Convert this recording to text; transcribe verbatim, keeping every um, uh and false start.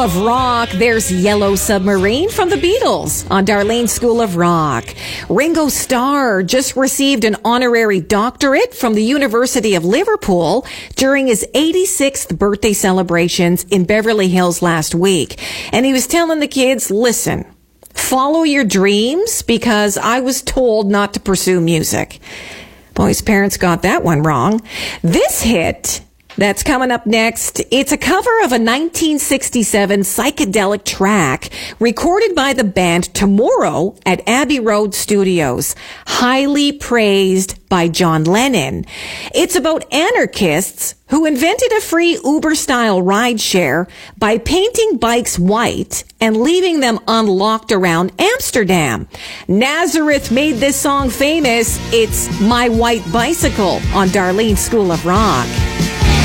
Of rock, there's Yellow Submarine from the Beatles on Darlene School of Rock. Ringo Starr just received an honorary doctorate from the University of Liverpool during his eighty-sixth birthday celebrations in Beverly Hills last week. And he was telling the kids, listen, follow your dreams because I was told not to pursue music. Boy's parents got that one wrong. This hit that's coming up next, it's a cover of a nineteen sixty-seven psychedelic track recorded by the band Tomorrow at Abbey Road Studios, highly praised by John Lennon. It's about anarchists who invented a free Uber-style rideshare by painting bikes white and leaving them unlocked around Amsterdam. Nazareth made this song famous. It's My White Bicycle on Darlene School of Rock.